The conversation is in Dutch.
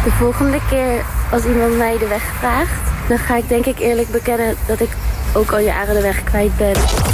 De volgende keer als iemand mij de weg vraagt, dan ga ik denk ik eerlijk bekennen dat ik ook al jaren de weg kwijt ben.